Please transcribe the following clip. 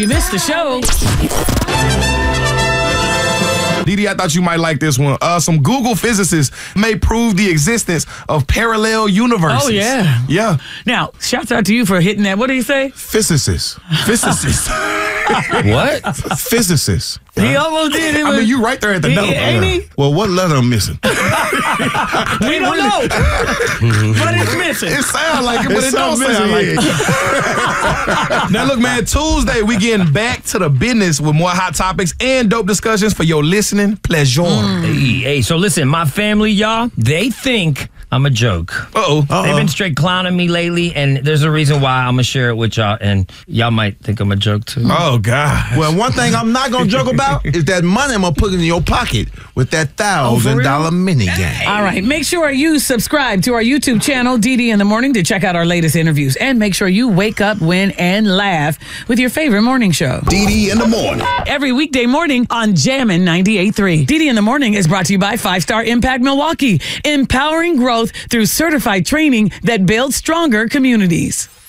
you missed the show. Didi, I thought you might like this one. Some Google physicists may prove the existence of parallel universes. Oh, yeah. Yeah. Now, shouts out to you for hitting that. What did he say? Physicists. Physicists. What? Physicists. He almost did it. I mean, you right there at the note. Ain't he? Well, what letter I'm missing? We don't know. But it's missing. It sounds like it, but It's it don't so sound like missing, it. Now, look, man, Tuesday, we getting back to the business with more hot topics and dope discussions for your listening pleasure. Hey, so listen, my family, y'all, they think I'm a joke. Uh-oh. They've been straight clowning me lately, and there's a reason why I'm going to share it with y'all, and y'all might think I'm a joke, too. Oh, God. Well, one thing I'm not going to joke about is that money I'm going to put in your pocket with that $1,000 mini game. All right. Make sure you subscribe to our YouTube channel, Didi in the Morning, to check out our latest interviews. And make sure you wake up, win, and laugh with your favorite morning show. Didi in the Morning. Every weekday morning on Jammin' 98.3. Didi in the Morning is brought to you by 5-Star Impact Milwaukee, empowering growth through certified training that builds stronger communities.